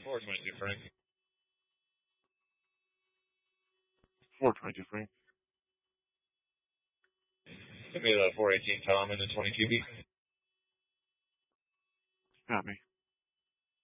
422 Frank. 422 Frank. Give me the 418 Tom and the 20 QB. Got me.